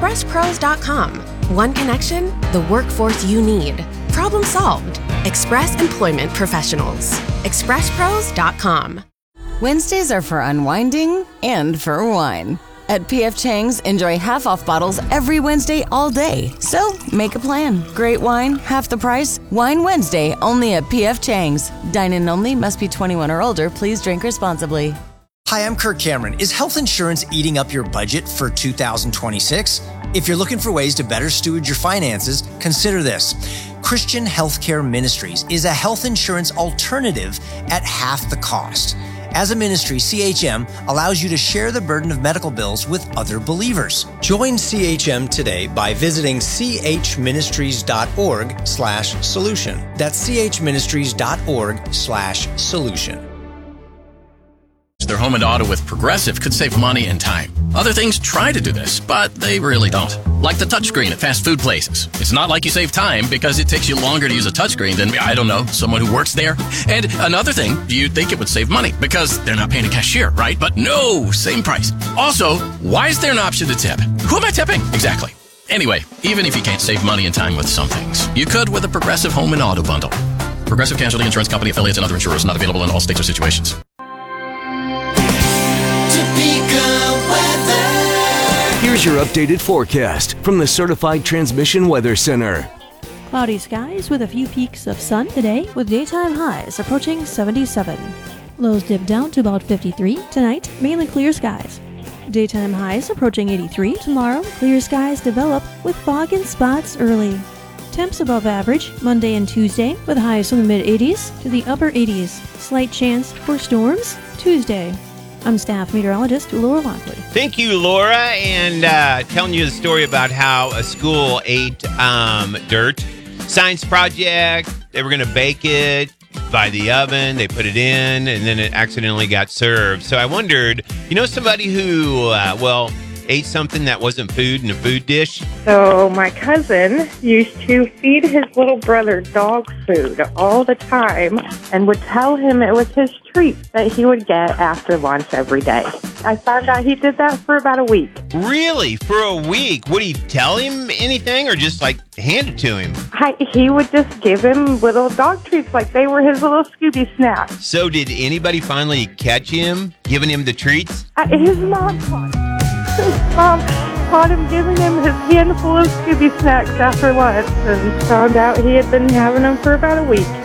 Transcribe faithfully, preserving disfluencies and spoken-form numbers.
express pros dot com. One connection, the workforce you need. Problem solved. Express Employment Professionals. express pros dot com. Wednesdays are for unwinding and for wine. At P F Chang's, enjoy half-off bottles every Wednesday all day. So, make a plan. Great wine, half the price. Wine Wednesday, only at P F Chang's. Dine-in only, must be twenty-one or older. Please drink responsibly. Hi, I'm Kirk Cameron. Is health insurance eating up your budget for two thousand twenty-six? If you're looking for ways to better steward your finances, consider this. Christian Healthcare Ministries is a health insurance alternative at half the cost. As a ministry, C H M allows you to share the burden of medical bills with other believers. Join C H M today by visiting chministries.org slash solution. That's chministries.org slash solution. Their home and auto with Progressive could save money and time. Other things try to do this, but they really don't. Like the touchscreen at fast food places. It's not like you save time because it takes you longer to use a touchscreen than, I don't know, someone who works there. And another thing, you'd think it would save money because they're not paying a cashier, right? But no, same price. Also, why is there an option to tip? Who am I tipping? Exactly. Anyway, even if you can't save money and time with some things, you could with a Progressive home and auto bundle. Progressive Casualty Insurance Company, affiliates, and other insurers not available in all states or situations. Here's your updated forecast from the Certified Transmission Weather Center. Cloudy skies with a few peaks of sun today, with daytime highs approaching seventy-seven. Lows dip down to about fifty-three. Tonight, mainly clear skies. Daytime highs approaching eighty-three. Tomorrow, clear skies develop with fog in spots early. Temps above average Monday and Tuesday, with highs from the mid-eighties to the upper eighties. Slight chance for storms Tuesday. I'm staff meteorologist Laura Lockwood. Thank you, Laura, and uh, telling you the story about how a school ate um, dirt. Science project, they were going to bake it by the oven, they put it in, and then it accidentally got served. So I wondered, you know somebody who, uh, well, ate something that wasn't food in a food dish? So my cousin used to feed his little brother dog food all the time and would tell him it was his treat that he would get after lunch every day. I found out he did that for about a week. Really? For a week? Would he tell him anything or just like hand it to him? I, he would just give him little dog treats like they were his little Scooby snacks. So did anybody finally catch him giving him the treats? Uh, his mom caught him. His mom caught him giving him his handful of Scooby snacks after lunch and found out he had been having them for about a week.